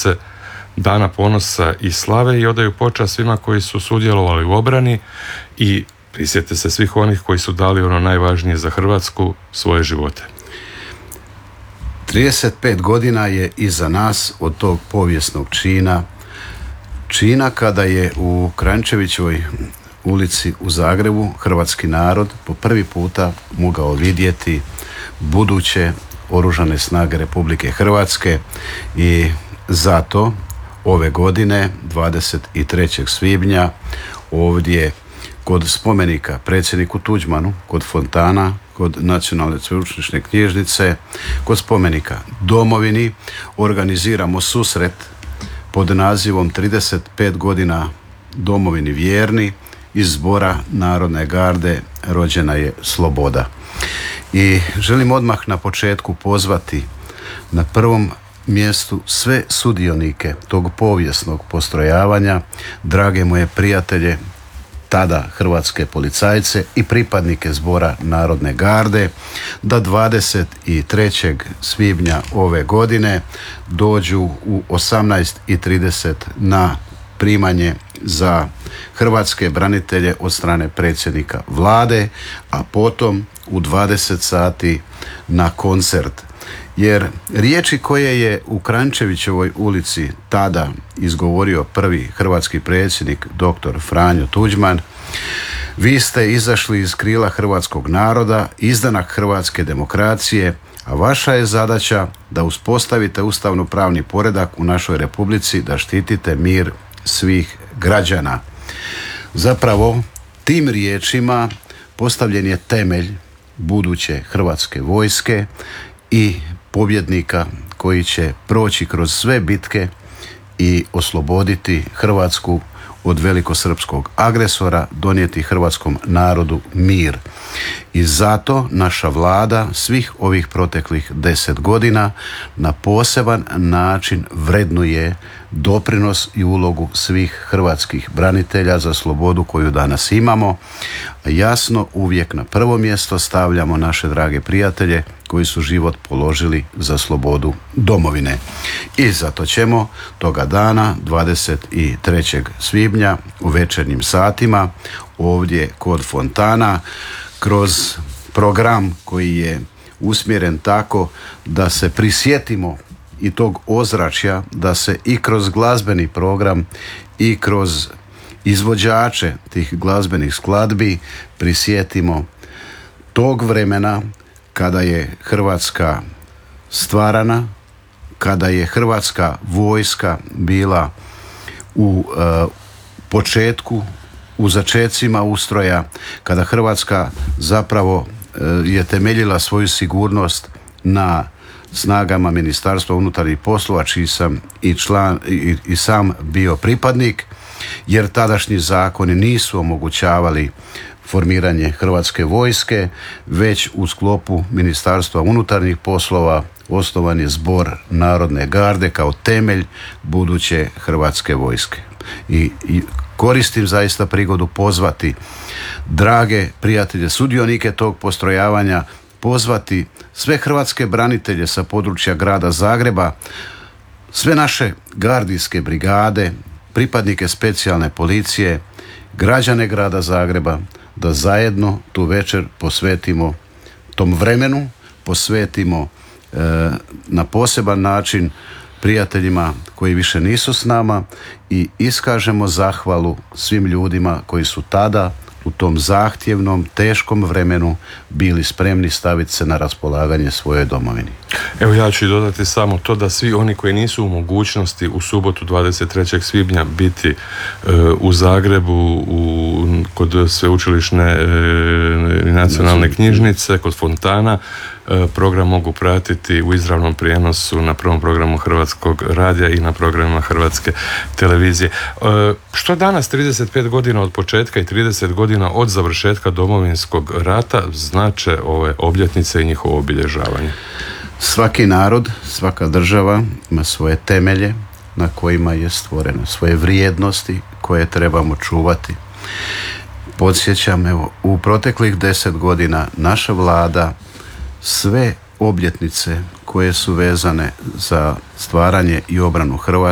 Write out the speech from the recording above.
obljetnice Dana ponosa i slave i odaju počast svima koji su sudjelovali u obrani i prisjete se svih onih koji su dali ono najvažnije za Hrvatsku, svoje živote. 35 godina je iza nas od tog povijesnog čina kada je u Kranjčevićevoj ulici u Zagrebu hrvatski narod po prvi puta mogao vidjeti buduće Oružane snage Republike Hrvatske i zato ove godine 23. svibnja ovdje kod spomenika predsjedniku Tuđmanu, kod fontana, kod Nacionalne sveučilišne knjižnice, kod spomenika Domovini organiziramo susret pod nazivom 35 godina Domovini vjerni, iz Zbora Narodne garde rođena je sloboda. I želim odmah na početku pozvati na prvom mjestu sve sudionike tog povijesnog postrojavanja, drage moje prijatelje, tada hrvatske policajce i pripadnike Zbora Narodne garde, da 23. svibnja ove godine dođu u 18:30 na primanje za hrvatske branitelje od strane predsjednika Vlade, a potom u 20 sati na koncert. Jer riječi koje je u Kranjčevićevoj ulici tada izgovorio prvi hrvatski predsjednik dr. Franjo Tuđman: vi ste izašli iz krila hrvatskog naroda, izdanak hrvatske demokracije, a vaša je zadaća da uspostavite ustavno-pravni poredak u našoj republici, da štitite mir svih građana. Zapravo, tim riječima postavljen je temelj buduće hrvatske vojske i pobjednika koji će proći kroz sve bitke i osloboditi Hrvatsku od velikosrpskog agresora, donijeti hrvatskom narodu mir. I zato naša Vlada svih ovih proteklih 10 godina na poseban način vrednuje doprinos i ulogu svih hrvatskih branitelja za slobodu koju danas imamo. Jasno, uvijek na prvo mjesto stavljamo naše drage prijatelje koji su život položili za slobodu domovine. I zato ćemo toga dana, 23. svibnja, u večernjim satima, ovdje kod fontana, kroz program koji je usmjeren tako da se prisjetimo i tog ozračja, da se i kroz glazbeni program i kroz izvođače tih glazbenih skladbi prisjetimo tog vremena kada je Hrvatska stvarana, kada je Hrvatska vojska bila u početku, u začecima ustroja, kada Hrvatska zapravo je temeljila svoju sigurnost na snagama Ministarstva unutarnjih poslova, čiji sam i član i sam bio pripadnik, jer tadašnji zakoni nisu omogućavali formiranje Hrvatske vojske, već u sklopu Ministarstva unutarnjih poslova osnovan je Zbor Narodne garde kao temelj buduće Hrvatske vojske. I koristim zaista prigodu pozvati drage prijatelje, sudionike tog postrojavanja, pozvati sve hrvatske branitelje sa područja grada Zagreba, sve naše gardijske brigade, pripadnike specijalne policije, građane grada Zagreba, da zajedno tu večer posvetimo tom vremenu, posvetimo na poseban način prijateljima koji više nisu s nama i iskažemo zahvalu svim ljudima koji su tada u tom zahtjevnom, teškom vremenu bili spremni staviti se na raspolaganje svojoj domovini. Evo, ja ću dodati samo to da svi oni koji nisu u mogućnosti u subotu 23. svibnja biti u Zagrebu kod sveučilišne nacionalne knjižnice, kod fontana, program mogu pratiti u izravnom prijenosu na prvom programu Hrvatskog radija i na programima Hrvatske televizije. Što danas, 35 godina od početka i 30 godina od završetka Domovinskog rata, znače ove obljetnice i njihovo obilježavanje? Svaki narod, svaka država ima svoje temelje na kojima je stvorena, svoje vrijednosti koje trebamo čuvati. Podsjećam, evo, u proteklih 10 godina naša Vlada sve obljetnice koje su vezane za stvaranje i obranu Hrvatske